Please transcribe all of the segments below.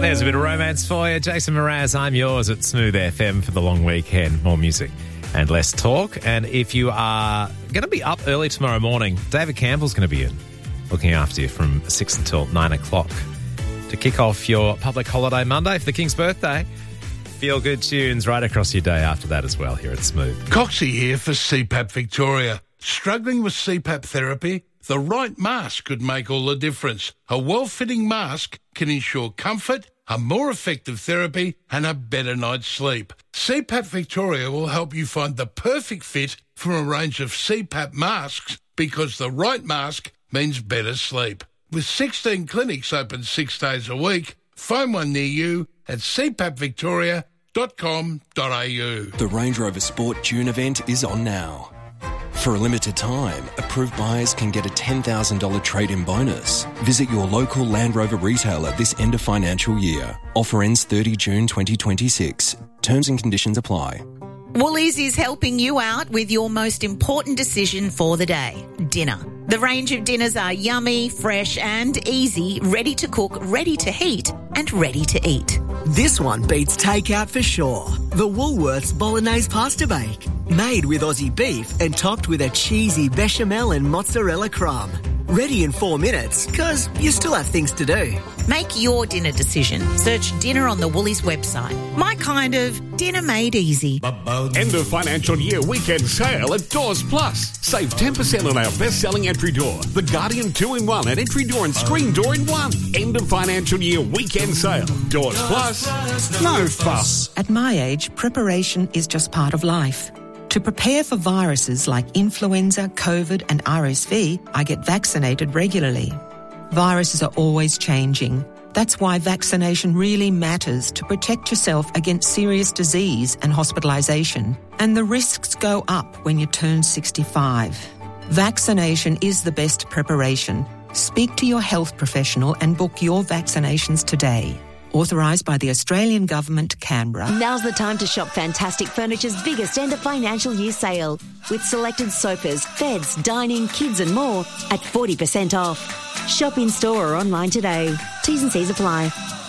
There's a bit of romance for you. Jason Mraz, I'm yours at Smooth FM for the long weekend. More music and less talk. And if you are going to be up early tomorrow morning, David Campbell's going to be in, looking after you from 6 until 9 o'clock to kick off your public holiday Monday for the King's birthday. Feel good tunes right across your day after that as well here at Smooth. Coxie here for CPAP Victoria. Struggling with CPAP therapy? The right mask could make all the difference. A well-fitting mask can ensure comfort, a more effective therapy and a better night's sleep. CPAP Victoria will help you find the perfect fit from a range of CPAP masks because the right mask means better sleep. With 16 clinics open 6 days a week, phone one near you at cpapvictoria.com.au. The Range Rover Sport June event is on now. For a limited time, approved buyers can get a $10,000 trade-in bonus. Visit your local Land Rover retailer this end of financial year. Offer ends 30 June 2026. Terms and conditions apply. Woolies is helping you out with your most important decision for the day, dinner. The range of dinners are yummy, fresh and easy, ready to cook, ready to heat and ready to eat. This one beats takeout for sure. The Woolworths Bolognese Pasta Bake. Made with Aussie beef and topped with a cheesy bechamel and mozzarella crumb. Ready in 4 minutes, because you still have things to do. Make your dinner decision. Search dinner on the Woolies website. My kind of dinner made easy. End of financial year weekend sale at Doors Plus. Save 10% on our best-selling entry door, the Guardian 2-in-1 and entry door and screen door in one. End of financial year weekend sale. Doors Plus. No fuss. At my age, preparation is just part of life. To prepare for viruses like influenza, COVID and RSV, I get vaccinated regularly. Viruses are always changing. That's why vaccination really matters to protect yourself against serious disease and hospitalisation. And the risks go up when you turn 65. Vaccination is the best preparation. Speak to your health professional and book your vaccinations today. Authorised by the Australian Government, Canberra. Now's the time to shop Fantastic Furniture's biggest end of financial year sale. With selected sofas, beds, dining, kids and more at 40% off. Shop in store or online today. T's and C's apply.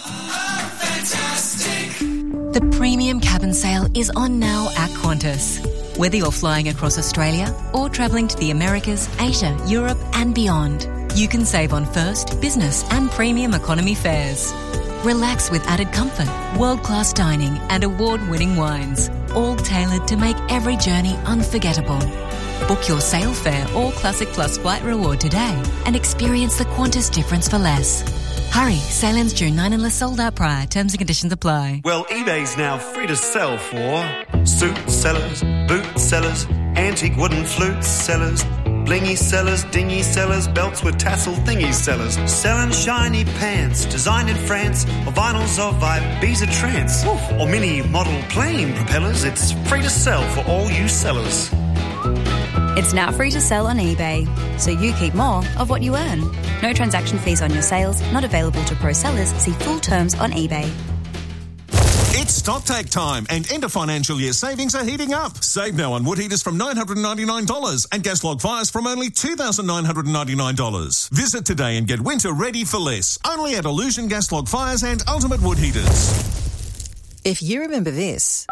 The premium cabin sale is on now at Qantas. Whether you're flying across Australia or travelling to the Americas, Asia, Europe and beyond, you can save on first, business and premium economy fares. Relax with added comfort, world-class dining and award-winning wines, all tailored to make every journey unforgettable. Book your sale fare or Classic Plus flight reward today and experience the Qantas difference for less. Hurry, sale ends June 9 unless sold out prior. Terms and conditions apply. Well, eBay's now free to sell for suit sellers, boot sellers, antique wooden flute sellers, blingy sellers, dingy sellers, belts with tassel thingy sellers, selling shiny pants designed in France, or vinyls of Ibiza trance, or mini model plane propellers. It's free to sell for all you sellers. It's now free to sell on eBay, so you keep more of what you earn. No transaction fees on your sales, not available to pro sellers. See full terms on eBay. It's StockTake time and end of financial year savings are heating up. Save now on wood heaters from $999 and gas log fires from only $2,999. Visit today and get winter ready for less. Only at Illusion Gas Log Fires and Ultimate Wood Heaters. If you remember this,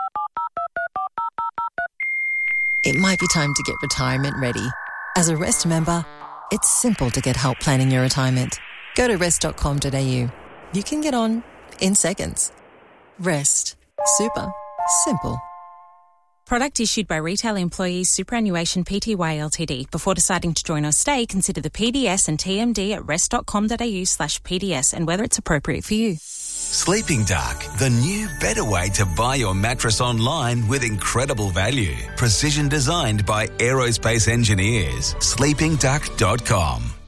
it might be time to get retirement ready. As a Rest member, it's simple to get help planning your retirement. Go to rest.com.au. You can get on in seconds. Rest. Super. Simple. Product issued by Retail Employees Superannuation Pty Ltd. Before deciding to join or stay, consider the PDS and TMD at rest.com.au/PDS and whether it's appropriate for you. Sleeping Dark, the new, better way to buy your mattress online with incredible value. Precision designed by aerospace engineers. sleepingduck.com.